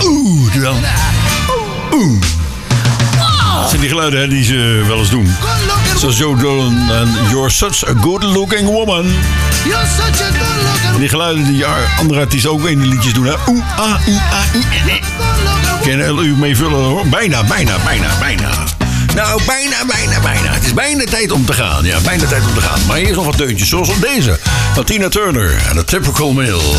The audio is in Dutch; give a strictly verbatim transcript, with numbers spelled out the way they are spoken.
Oeh, dan. Oeh. Dat zijn die geluiden hè, die ze wel eens doen. Zoals Joe Dolan en You're Such a Good Looking Woman. En die geluiden die andere artiesten ook in die liedjes doen. Hè. Oeh, ah, i, ah, i, eh, eh. Kan u mee vullen hoor? Bijna, bijna, bijna, bijna. Nou, bijna, bijna, bijna. Het is bijna tijd om te gaan. Ja, bijna tijd om te gaan. Maar hier is nog wat deuntjes, zoals deze. Van Tina Turner en The Typical Male.